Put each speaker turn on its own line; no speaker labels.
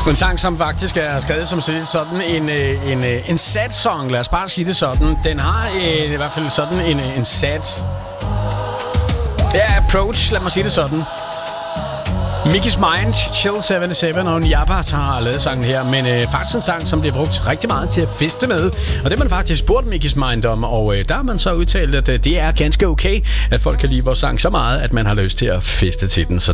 En sang, som faktisk er skrevet som sådan en sad song, lad os bare sige det sådan. Den har i hvert fald sådan en sad approach, lad mig sige det sådan. Mickey's Mind, Chill 77 og Njapas har lavet sangen her, men faktisk en sang, som bliver brugt rigtig meget til at feste med. Og det har man faktisk spurgt Mickey's Mind om, og der har man så udtalt, at det er ganske okay, at folk kan lide vores sang så meget, at man har lyst til at feste til den. Så